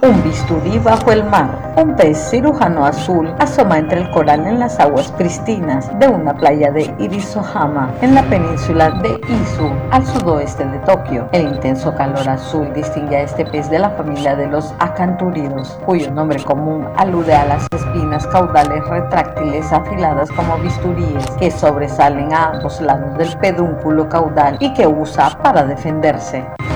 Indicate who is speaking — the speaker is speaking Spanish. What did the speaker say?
Speaker 1: Un bisturí bajo el mar. Un pez cirujano azul asoma entre el coral en las aguas pristinas de una playa de Irisohama, en la península de Izu, al sudoeste de Tokio. El intenso calor azul distingue a este pez de la familia de los acantúridos, cuyo nombre común alude a las espinas caudales retráctiles afiladas como bisturíes que sobresalen a ambos lados del pedúnculo caudal y que usa para defenderse.